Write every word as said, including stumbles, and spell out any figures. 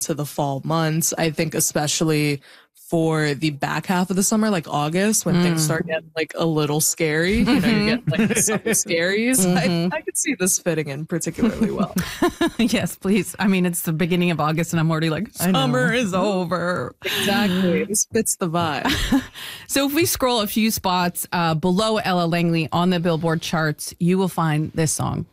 to the fall months. I think especially for the back half of the summer, like August, when mm. things start getting like a little scary, you know, you get like the summer scaries. Mm-hmm. I, I could see this fitting in particularly well. Yes, please. I mean, it's the beginning of August and I'm already like, summer is over. Exactly. This fits the vibe. So if we scroll a few spots uh, below Ella Langley on the Billboard charts, you will find this song.